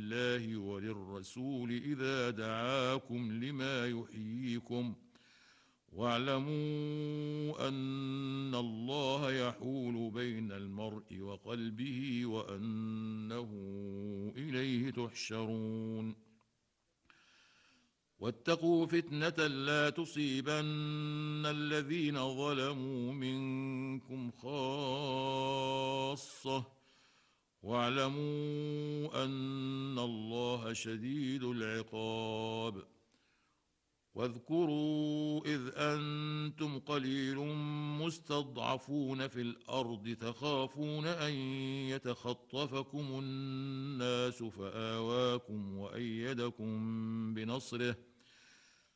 لله وللرسول إذا دعاكم لما يحييكم واعلموا أن الله يحول بين المرء وقلبه وأنه إليه تحشرون واتقوا فتنة لا تصيبن الذين ظلموا منكم خاصة واعلموا أن الله شديد العقاب واذكروا إذ أنتم قليل مستضعفون في الأرض تخافون أن يتخطفكم الناس فآواكم وأيدكم بنصره